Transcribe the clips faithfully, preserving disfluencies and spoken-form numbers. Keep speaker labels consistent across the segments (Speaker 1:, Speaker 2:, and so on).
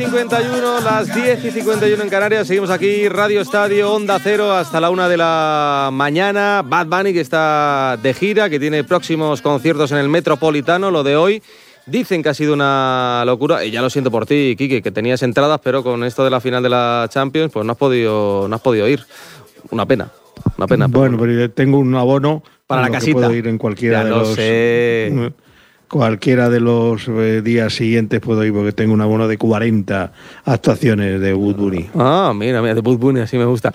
Speaker 1: cincuenta y uno, las diez y cincuenta y uno en Canarias. Seguimos aquí, Radio Estadio, Onda Cero, hasta la una de la mañana. Bad Bunny, que está de gira, que tiene próximos conciertos en el Metropolitano. Lo de hoy, dicen que ha sido una locura. Y ya lo siento por ti, Quique, que tenías entradas, pero con esto de la final de la Champions, pues no has podido, no has podido ir. Una pena, una pena.
Speaker 2: Bueno, pero yo tengo un abono
Speaker 1: para la casita.
Speaker 2: Puedo ir en cualquiera
Speaker 1: ya
Speaker 2: de
Speaker 1: lo
Speaker 2: los...
Speaker 1: sé.
Speaker 2: Cualquiera de los eh, días siguientes puedo ir porque tengo un abono de cuarenta actuaciones de Bad Bunny.
Speaker 1: Ah, mira, mira, de Bad Bunny, así me gusta.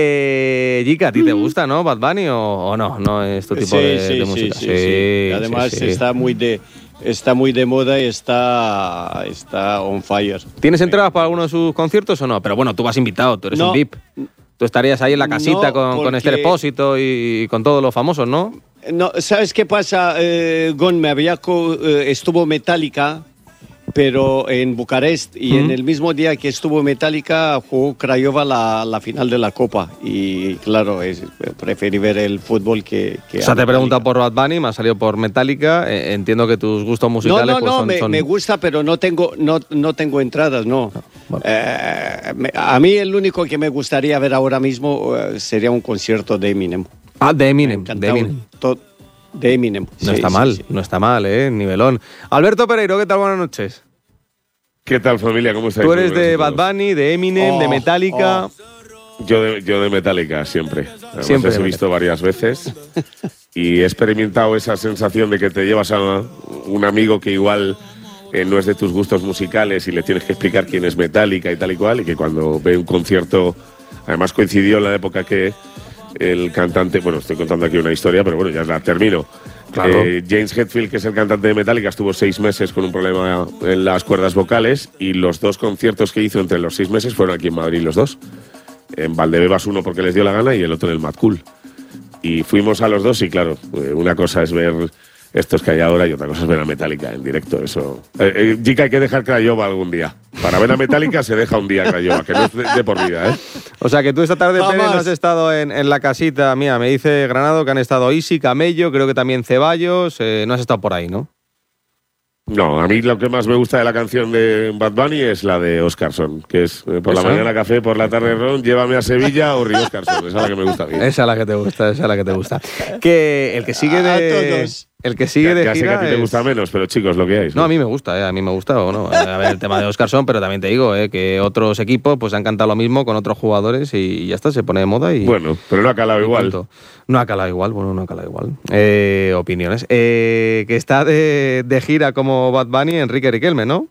Speaker 1: Eh, Gica, ¿a ti te gusta, no, Bad Bunny o, o no? ¿No es tu tipo
Speaker 3: sí,
Speaker 1: de,
Speaker 3: sí,
Speaker 1: de
Speaker 3: sí,
Speaker 1: música?
Speaker 3: Sí, sí, sí. Además
Speaker 1: sí, sí.
Speaker 3: está muy de está muy de moda y está, está on fire.
Speaker 1: ¿Tienes entradas para alguno de sus conciertos o no? Pero bueno, tú vas invitado, tú eres
Speaker 3: no,
Speaker 1: un V I P. Tú estarías ahí en la casita
Speaker 3: no,
Speaker 1: con,
Speaker 3: porque...
Speaker 1: con Esther Expósito y con todos los famosos, ¿no?
Speaker 3: No, ¿sabes qué pasa, eh, Gon? Me había co eh, estuvo Metallica, pero en Bucarest, y uh-huh. en el mismo día que estuvo Metallica jugó Craiova la, la final de la Copa. Y claro, es, preferí ver el fútbol que... que
Speaker 1: o sea, te he preguntado por Bad Bunny, me ha salido por Metallica. Eh, entiendo que tus gustos musicales...
Speaker 3: No, no,
Speaker 1: pues,
Speaker 3: no,
Speaker 1: son,
Speaker 3: me,
Speaker 1: son...
Speaker 3: me gusta, pero no tengo, no, no tengo entradas, no. no bueno. eh, me, a mí el único que me gustaría ver ahora mismo uh, sería un concierto de Eminem.
Speaker 1: Ah, de Eminem, de Eminem.
Speaker 3: Todo, de Eminem.
Speaker 1: No
Speaker 3: sí,
Speaker 1: está
Speaker 3: sí,
Speaker 1: mal,
Speaker 3: sí.
Speaker 1: no está mal, ¿eh? Nivelón. Alberto Pereiro, ¿qué tal? Buenas noches.
Speaker 4: ¿Qué tal, familia? ¿Cómo estáis?
Speaker 1: Tú eres de Bad Bunny, de Eminem, oh, de Metallica.
Speaker 4: Oh. Yo, de, yo de Metallica, siempre. Además,
Speaker 1: siempre
Speaker 4: les he visto varias veces y he experimentado esa sensación de que te llevas a un amigo que igual eh, no es de tus gustos musicales y le tienes que explicar quién es Metallica y tal y cual, y que cuando ve un concierto, además coincidió en la época que el cantante, bueno, estoy contando aquí una historia, pero bueno, ya la termino.
Speaker 1: Claro.
Speaker 4: Eh, James Hetfield, que es el cantante de Metallica, estuvo seis meses con un problema en las cuerdas vocales y los dos conciertos que hizo entre los seis meses fueron aquí en Madrid, los dos. En Valdebebas uno porque les dio la gana y el otro en el Mad Cool. Y fuimos a los dos y claro, una cosa es ver estos que hay ahora y otra cosa es ver a Metallica en directo. Eso. Eh, eh, Gica, hay que dejar Craiova algún día. Para ver a Metallica se deja un día Craiova, que no es de, de por vida, ¿eh?
Speaker 1: O sea que tú esta tarde, Pérez, no has estado en, en la casita mía. Me dice Granado que han estado Isi, Camello, creo que también Ceballos. Eh, no has estado por ahí, ¿no?
Speaker 4: No, a mí lo que más me gusta de la canción de Bad Bunny es la de Oscarson, que es eh, por la mañana café, por la tarde ron, llévame a Sevilla o Río Oscarson. Esa es la que me gusta a mí.
Speaker 1: Esa es la que te gusta, esa es la que te gusta. Que el que sigue de... El que sigue
Speaker 4: ya,
Speaker 1: de
Speaker 4: ya
Speaker 1: gira
Speaker 4: sé que a ti te
Speaker 1: es...
Speaker 4: gusta menos, pero chicos, lo que hay.
Speaker 1: No, no a mí me gusta, eh, a mí me gusta, o no. A ver, el tema de Oscarson, pero también te digo eh, que otros equipos pues han cantado lo mismo con otros jugadores y ya está, se pone de moda y...
Speaker 4: Bueno, pero no ha calado igual.
Speaker 1: Punto. No ha calado igual, bueno, no ha calado igual. Eh, opiniones. Eh, que está de, de gira como Bad Bunny, Enrique Riquelme, ¿no?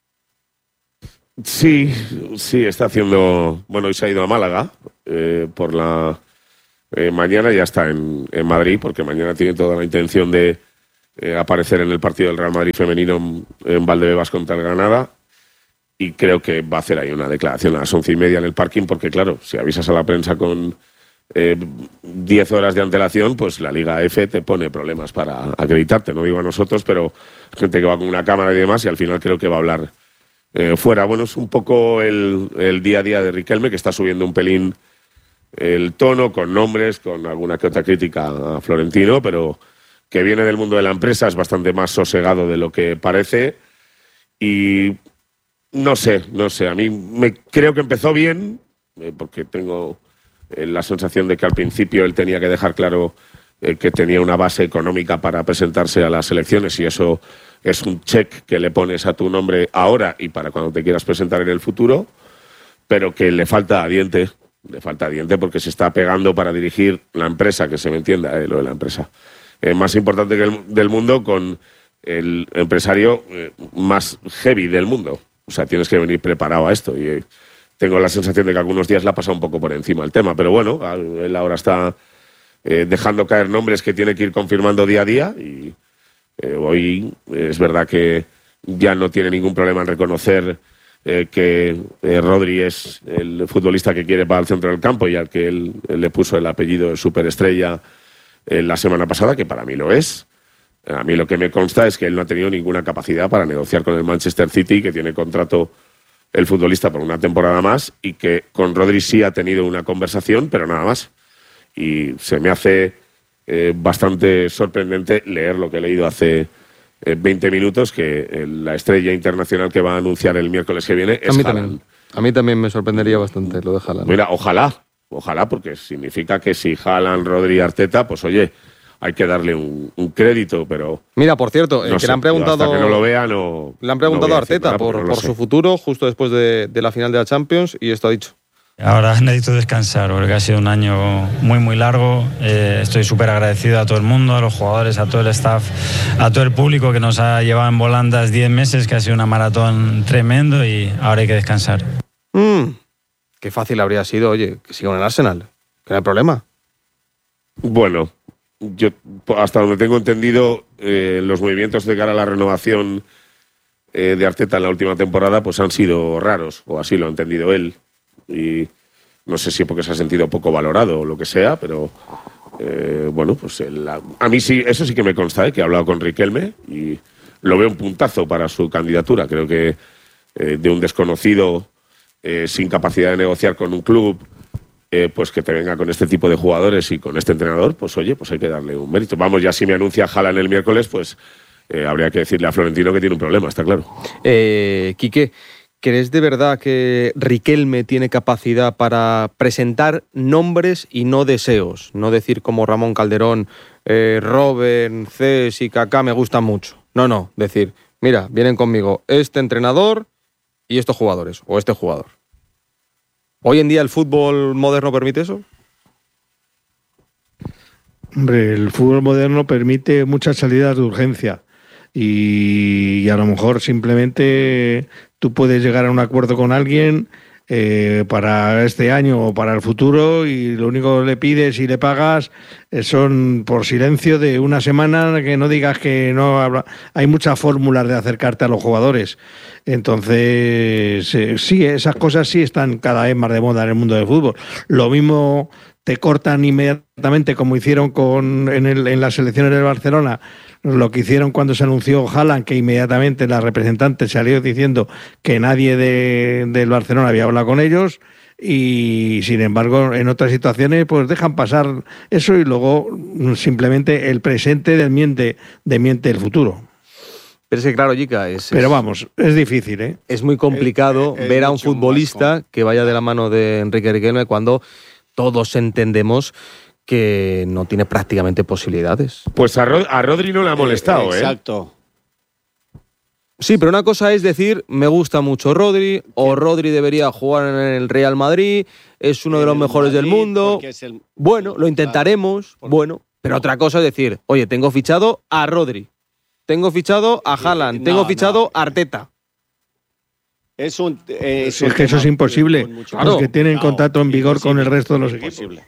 Speaker 4: Sí, sí, está haciendo... Bueno, hoy se ha ido a Málaga eh, por la... Eh, mañana ya está en, en Madrid, porque mañana tiene toda la intención de eh, aparecer en el partido del Real Madrid femenino en, en Valdebebas contra el Granada, y creo que va a hacer ahí una declaración a las once y media en el parking, porque claro, si avisas a la prensa con eh, diez horas de antelación, pues la Liga F te pone problemas para acreditarte, no digo a nosotros, pero gente que va con una cámara y demás, y al final creo que va a hablar eh, fuera. Bueno, es un poco el, el día a día de Riquelme, que está subiendo un pelín el tono, con nombres, con alguna que otra crítica a Florentino, pero que viene del mundo de la empresa, es bastante más sosegado de lo que parece. Y no sé, no sé, a mí me creo que empezó bien, eh, porque tengo eh, la sensación de que al principio él tenía que dejar claro eh, que tenía una base económica para presentarse a las elecciones, y eso es un check que le pones a tu nombre ahora y para cuando te quieras presentar en el futuro, pero que le falta diente. Le falta diente porque se está pegando para dirigir la empresa, que se me entienda, eh, lo de la empresa eh, más importante que el, del mundo, con el empresario eh, más heavy del mundo. O sea, tienes que venir preparado a esto. Y eh, tengo la sensación de que algunos días le ha pasado un poco por encima el tema. Pero bueno, él ahora está eh, dejando caer nombres que tiene que ir confirmando día a día. Y eh, hoy eh, es verdad que ya no tiene ningún problema en reconocer Eh, que eh, Rodri es el futbolista que quiere para el centro del campo y al que él, él le puso el apellido de superestrella eh, la semana pasada, que para mí lo es. A mí lo que me consta es que él no ha tenido ninguna capacidad para negociar con el Manchester City, que tiene contrato el futbolista por una temporada más, y que con Rodri sí ha tenido una conversación, pero nada más. Y se me hace eh, bastante sorprendente leer lo que he leído hace eh, veinte minutos que eh, la estrella internacional que va a anunciar el miércoles que viene es
Speaker 1: a mí
Speaker 4: Haaland.
Speaker 1: también. A mí también me sorprendería bastante lo de Haaland.
Speaker 4: Mira, ojalá, ojalá, porque significa que si Haaland, Rodri y Arteta, pues oye, hay que darle un, un crédito, pero...
Speaker 1: Mira, por cierto, eh,
Speaker 4: no
Speaker 1: que
Speaker 4: sé,
Speaker 1: le han preguntado...
Speaker 4: hasta que no lo vea, no...
Speaker 1: Le han preguntado
Speaker 4: no
Speaker 1: a
Speaker 4: voy decir
Speaker 1: Arteta
Speaker 4: nada
Speaker 1: por,
Speaker 4: porque no lo
Speaker 1: por
Speaker 4: sé.
Speaker 1: su futuro justo después de, de la final de la Champions y esto ha dicho.
Speaker 5: Ahora necesito descansar porque ha sido un año muy muy largo. Eh, estoy súper agradecido a todo el mundo, a los jugadores, a todo el staff, a todo el público que nos ha llevado en volandas diez meses, que ha sido una maratón tremendo y ahora hay que descansar.
Speaker 1: Mm, qué fácil habría sido, oye, que siga en el Arsenal, que no hay problema.
Speaker 4: Bueno, yo hasta donde tengo entendido, eh, los movimientos de cara a la renovación eh, de Arteta en la última temporada pues han sido raros, o así lo ha entendido él. Y no sé si porque se ha sentido poco valorado o lo que sea, pero eh, bueno, pues el, a, a mí sí, eso sí que me consta, ¿eh? Que he hablado con Riquelme y lo veo un puntazo para su candidatura. Creo que eh, de un desconocido eh, sin capacidad de negociar con un club, eh, pues que te venga con este tipo de jugadores y con este entrenador, pues oye, pues hay que darle un mérito. Vamos, ya si me anuncia Haaland el miércoles, pues eh, habría que decirle a Florentino que tiene un problema, está claro.
Speaker 1: Eh, Quique, ¿crees de verdad que Riquelme tiene capacidad para presentar nombres y no deseos? No decir como Ramón Calderón, eh, Robben, Cés y Kaká me gustan mucho. No, no, decir, mira, vienen conmigo este entrenador y estos jugadores, o este jugador. ¿Hoy en día el fútbol moderno permite eso?
Speaker 2: Hombre, el fútbol moderno permite muchas salidas de urgencia y, y a lo mejor simplemente tú puedes llegar a un acuerdo con alguien eh, para este año o para el futuro y lo único que le pides y le pagas eh, son por silencio de una semana, que no digas que no habla. Hay muchas fórmulas de acercarte a los jugadores. Entonces, eh, sí, esas cosas sí están cada vez más de moda en el mundo del fútbol. Lo mismo te cortan inmediatamente como hicieron con en, el, en las selecciones del Barcelona, lo que hicieron cuando se anunció Haaland, que inmediatamente la representante salió diciendo que nadie de, del Barcelona había hablado con ellos y sin embargo en otras situaciones pues dejan pasar eso y luego simplemente el presente desmiente, desmiente el futuro.
Speaker 1: Pero es que claro, Jica, es,
Speaker 2: Pero
Speaker 1: es,
Speaker 2: vamos, es difícil, ¿eh?
Speaker 1: es muy complicado
Speaker 3: Es- es
Speaker 1: ver a un
Speaker 3: mucho más
Speaker 1: futbolista que vaya de la mano de Enrique Riquelme cuando todos entendemos que no tiene prácticamente posibilidades.
Speaker 4: Pues a, Rod- a Rodri no le ha molestado, ¿eh?
Speaker 3: Exacto.
Speaker 1: Sí, pero una cosa es decir, me gusta mucho Rodri, o Rodri debería jugar en el Real Madrid, es uno de los
Speaker 3: En el
Speaker 1: mejores del
Speaker 3: Madrid,
Speaker 1: mundo.
Speaker 3: porque es el-
Speaker 1: Bueno, lo intentaremos,
Speaker 3: Claro, porque-
Speaker 1: bueno. Pero otra cosa es decir, oye, tengo fichado a Rodri, tengo fichado a Haaland,
Speaker 3: no,
Speaker 1: tengo
Speaker 3: no.
Speaker 1: fichado a Arteta.
Speaker 3: Es, un, eh, es,
Speaker 2: Es
Speaker 3: un
Speaker 2: que eso
Speaker 3: tema
Speaker 2: es imposible,
Speaker 3: con mucho-
Speaker 1: Claro.
Speaker 2: porque tienen
Speaker 3: No,
Speaker 2: contrato en vigor con el
Speaker 3: imposible,
Speaker 2: resto de los equipos.
Speaker 3: imposible.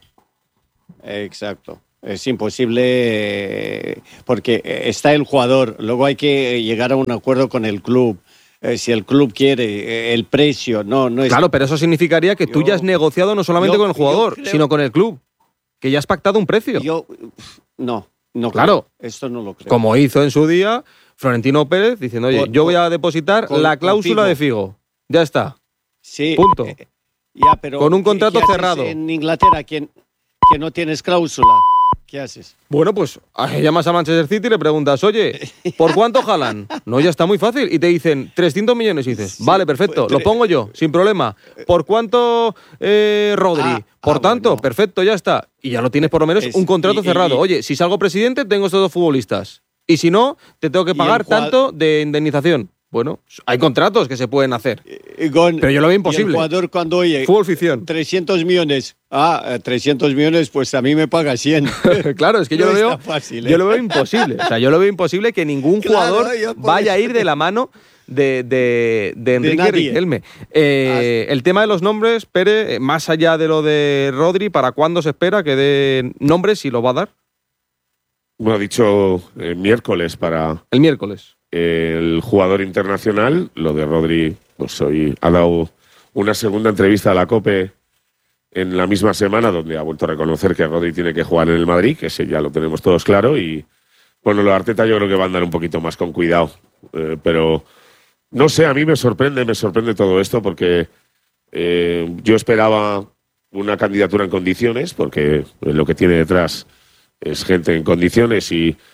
Speaker 3: Exacto. Es imposible eh, porque eh, está el jugador, luego hay que llegar a un acuerdo con el club. Eh, si el club quiere, eh, el precio, no, no es.
Speaker 1: Claro, pero eso significaría que tú
Speaker 3: Yo-
Speaker 1: ya has negociado no solamente
Speaker 3: yo-
Speaker 1: con el jugador,
Speaker 3: yo creo-
Speaker 1: sino con el club, que ya has pactado un precio.
Speaker 3: Yo, no, no.
Speaker 1: Claro.
Speaker 3: creo. Esto no lo creo.
Speaker 1: Como hizo en su día Florentino Pérez diciendo, oye,
Speaker 3: Con-
Speaker 1: yo voy a depositar
Speaker 3: con-
Speaker 1: la cláusula
Speaker 3: contigo.
Speaker 1: de Figo. Ya está.
Speaker 3: Sí.
Speaker 1: Punto.
Speaker 3: eh, ya, pero
Speaker 1: Con un
Speaker 3: ¿qué-
Speaker 1: contrato
Speaker 3: qué haces
Speaker 1: cerrado.
Speaker 3: En Inglaterra, que, que no tienes cláusula, ¿qué haces?
Speaker 1: Bueno, pues llamas a Manchester City y le preguntas, oye, ¿por cuánto jalan? No, ya está muy fácil. Y te dicen trescientos millones y dices,
Speaker 3: Sí,
Speaker 1: vale, perfecto,
Speaker 3: pues,
Speaker 1: lo
Speaker 3: tre-
Speaker 1: pongo yo, sin problema. ¿Por cuánto eh, Rodri?
Speaker 3: Ah,
Speaker 1: por
Speaker 3: ah,
Speaker 1: tanto,
Speaker 3: bueno.
Speaker 1: perfecto, ya está. Y ya lo tienes por lo menos
Speaker 3: Es-
Speaker 1: un contrato
Speaker 3: y- y-
Speaker 1: cerrado.
Speaker 3: y-
Speaker 1: Oye, si salgo presidente, tengo estos dos futbolistas. Y si no, te tengo que
Speaker 3: Y el
Speaker 1: pagar
Speaker 3: jugador-
Speaker 1: tanto de indemnización. Bueno, hay contratos que se pueden hacer.
Speaker 3: Eh, con-
Speaker 1: Pero yo lo veo
Speaker 3: y
Speaker 1: imposible.
Speaker 3: El jugador cuando oye
Speaker 1: Fútbol ficción.
Speaker 3: trescientos millones, ah, eh, trescientos millones, pues a mí me paga cien.
Speaker 1: Claro, es que yo
Speaker 3: No
Speaker 1: lo veo,
Speaker 3: está fácil, ¿eh?
Speaker 1: yo lo veo imposible. O sea, yo lo veo imposible que ningún
Speaker 3: Claro,
Speaker 1: jugador
Speaker 3: yo por
Speaker 1: vaya a
Speaker 3: eso
Speaker 1: ir de la mano de, de, de Enrique
Speaker 3: nadie.
Speaker 1: Riquelme. Eh, el tema de los nombres, Pere, eh, más allá de lo de Rodri, ¿para cuándo se espera que dé nombres y lo va a dar?
Speaker 4: Bueno, ha dicho eh, miércoles para
Speaker 1: El miércoles.
Speaker 4: eh, el jugador internacional. Lo de Rodri, pues hoy ha dado una segunda entrevista a la COPE en la misma semana, donde ha vuelto a reconocer que Rodri tiene que jugar en el Madrid, que ese ya lo tenemos todos claro. Y bueno, lo de Arteta yo creo que va a andar un poquito más con cuidado. Eh, pero no sé, a mí me sorprende, me sorprende todo esto porque eh, yo esperaba una candidatura en condiciones, porque lo que tiene detrás es gente en condiciones y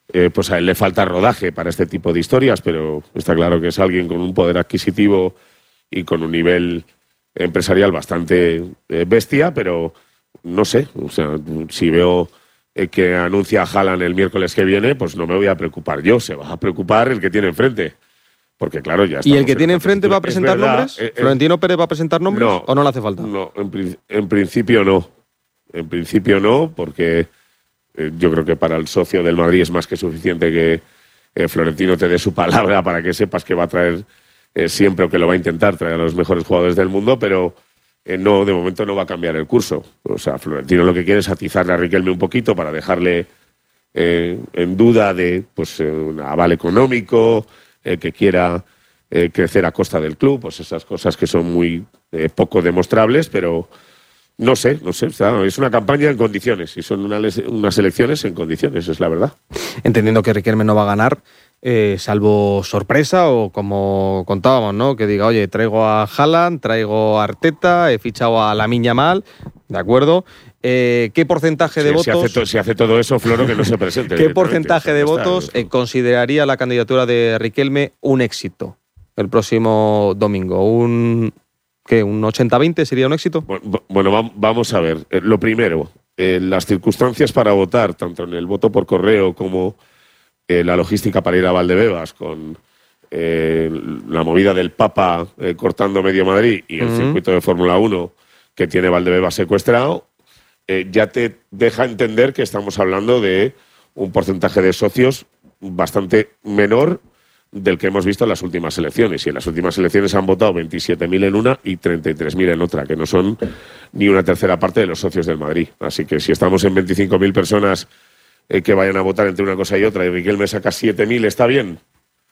Speaker 4: eh, pues a él le falta rodaje para este tipo de historias, pero está claro que es alguien con un poder adquisitivo y con un nivel empresarial bastante eh, bestia, pero no sé, o sea, si veo eh, que anuncia a Haaland el miércoles que viene, pues no me voy a preocupar yo, se va a preocupar el que tiene enfrente. Porque claro, ya está.
Speaker 1: ¿Y el que tiene enfrente va a presentar verdad, nombres? Eh, eh, ¿Florentino Pérez va a presentar nombres no, o no le hace falta?
Speaker 4: No, en, en principio no. En principio no, porque eh, yo creo que para el socio del Madrid es más que suficiente que eh, Florentino te dé su palabra para que sepas que va a traer eh, siempre o que lo va a intentar traer a los mejores jugadores del mundo, pero eh, no, de momento no va a cambiar el curso. O sea, Florentino lo que quiere es atizarle a Riquelme un poquito para dejarle eh, en duda de pues eh, un aval económico, Eh, que quiera eh, crecer a costa del club, pues esas cosas que son muy eh, poco demostrables, pero no sé, no sé, está, es una campaña en condiciones y son una, unas elecciones en condiciones, es la verdad.
Speaker 1: Entendiendo que Riquelme no va a ganar, eh, salvo sorpresa o como contábamos, ¿no? Que diga, oye, traigo a Haaland, traigo a Arteta, he fichado a Lamine Yamal, ¿de acuerdo? Eh, ¿Qué porcentaje de
Speaker 4: sí,
Speaker 1: votos?
Speaker 4: Si hace, to, si hace todo eso, Floro, que no se presente.
Speaker 1: ¿Qué porcentaje de votos eh, consideraría la candidatura de Riquelme un éxito el próximo domingo? ¿Un, qué, un ochenta veinte sería un éxito?
Speaker 4: Bueno, bueno vamos a ver. Eh, lo primero, eh, las circunstancias para votar, tanto en el voto por correo como eh, la logística para ir a Valdebebas, con eh, la movida del Papa eh, cortando medio Madrid y el uh-huh. circuito de Fórmula uno que tiene Valdebebas secuestrado, Eh, ya te deja entender que estamos hablando de un porcentaje de socios bastante menor del que hemos visto en las últimas elecciones. Y en las últimas elecciones han votado veintisiete mil en una y treinta y tres mil en otra, que no son ni una tercera parte de los socios del Madrid. Así que si estamos en veinticinco mil personas eh, que vayan a votar entre una cosa y otra y Riquelme saca siete mil, ¿está bien?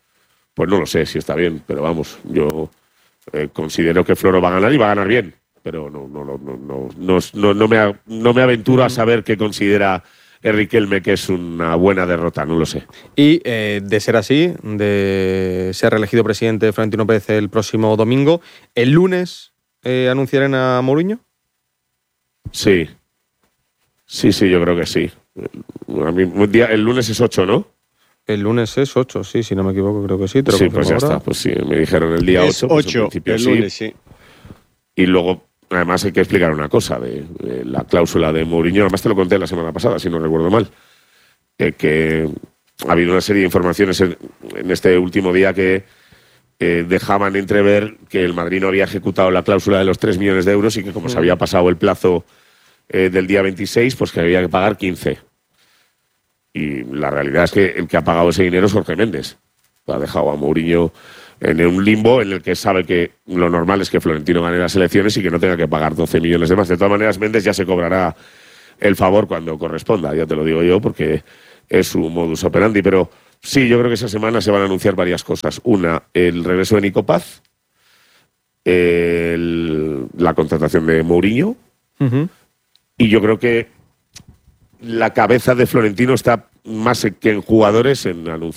Speaker 4: Pues no lo sé si está bien, pero vamos, yo eh, considero que Floro va a ganar y va a ganar bien. Pero no, no, no, no, no, no, no, me, no me aventuro a saber qué considera Riquelme que es una buena derrota, no lo sé.
Speaker 1: Y eh, de ser así, de ser reelegido presidente Florentino Pérez el próximo domingo, ¿el lunes eh, anunciarán a Mourinho?
Speaker 4: Sí, sí, sí, yo creo que sí. A mí, un día, el lunes es ocho, ¿no?
Speaker 1: El lunes es ocho, sí, si no me equivoco, creo que sí. Te lo
Speaker 4: sí, pues ya
Speaker 1: ahora.
Speaker 4: está, pues sí, me dijeron el día ocho.
Speaker 3: Es ocho,
Speaker 4: pues
Speaker 3: el lunes, sí.
Speaker 4: Y luego, además, hay que explicar una cosa de, de la cláusula de Mourinho. Además, te lo conté la semana pasada, si no recuerdo mal. Eh, que ha habido una serie de informaciones en, en este último día que eh, dejaban entrever que el Madrid no había ejecutado la cláusula de los tres millones de euros y que, como mm. se había pasado el plazo eh, del día veintiséis, pues que había que pagar quince. Y la realidad es que el que ha pagado ese dinero es Jorge Méndez. Ha dejado a Mourinho en un limbo en el que sabe que lo normal es que Florentino gane las elecciones y que no tenga que pagar doce millones de más. De todas maneras, Méndez ya se cobrará el favor cuando corresponda, ya te lo digo yo, porque es su modus operandi. Pero sí, yo creo que esa semana se van a anunciar varias cosas. Una, el regreso de Nico Paz, el, la contratación de Mourinho, uh-huh. y yo creo que la cabeza de Florentino está más que en jugadores en anunciar